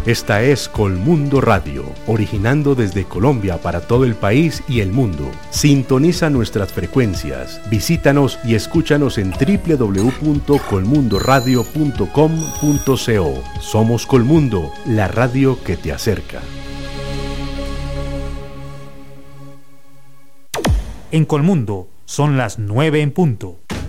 Esta es Colmundo Radio, originando desde Colombia para todo el país y el mundo. Sintoniza nuestras frecuencias, visítanos y escúchanos en www.colmundoradio.com.co. Somos Colmundo, la radio que te acerca. En Colmundo son las 9 en punto.